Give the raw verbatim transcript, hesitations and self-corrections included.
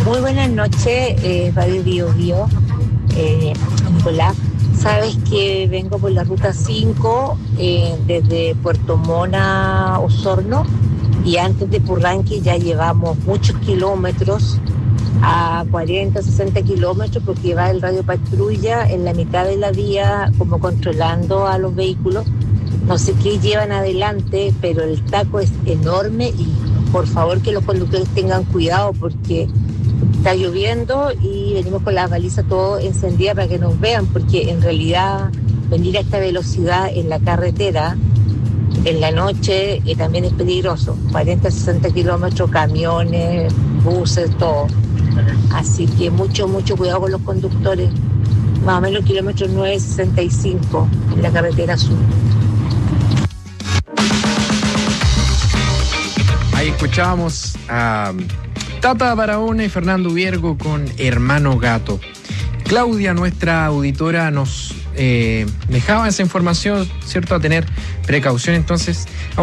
Muy buenas noches, eh, Radio Bio Bio. Eh, Nicolás, sabes que vengo por la ruta cinco eh, desde Puerto Mona, Osorno, y antes de Purranque ya llevamos muchos kilómetros, a cuarenta, sesenta kilómetros, porque va el radio patrulla en la mitad de la vía como controlando a los vehículos. No sé qué llevan adelante, pero el taco es enorme y por favor que los conductores tengan cuidado porque está lloviendo y venimos con las balizas todo encendidas para que nos vean, porque en realidad venir a esta velocidad en la carretera en la noche eh, también es peligroso. cuarenta, sesenta kilómetros, camiones, buses, todo. Así que mucho, mucho cuidado con los conductores. Más o menos kilómetros nueve sesenta y cinco en la carretera sur. Ahí escuchábamos a Tata Barahona y Fernando Viergo con Hermano Gato. Claudia, nuestra auditora, nos eh, dejaba esa información, ¿cierto? A tener precaución, entonces.